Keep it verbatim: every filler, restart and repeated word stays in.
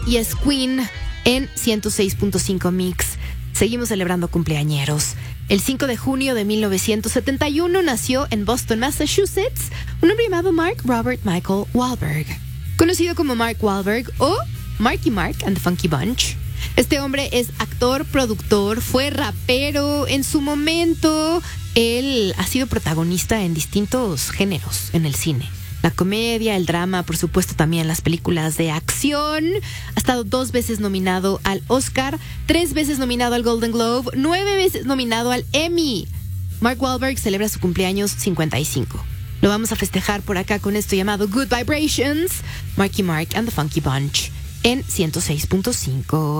y es Queen en ciento seis punto cinco Mix. Seguimos celebrando cumpleañeros. El cinco de junio de mil novecientos setenta y uno nació en Boston, Massachusetts, un hombre llamado Mark Robert Michael Wahlberg, conocido como Mark Wahlberg o Marky Mark and the Funky Bunch. Este hombre es actor, productor, fue rapero. En su momento, él ha sido protagonista en distintos géneros en el cine. La comedia, el drama, por supuesto también las películas de acción. Ha estado dos veces nominado al Oscar, tres veces nominado al Golden Globe, nueve veces nominado al Emmy. Mark Wahlberg celebra su cumpleaños cincuenta y cinco. Lo vamos a festejar por acá con esto llamado Good Vibrations, Marky Mark and the Funky Bunch en ciento seis punto cinco.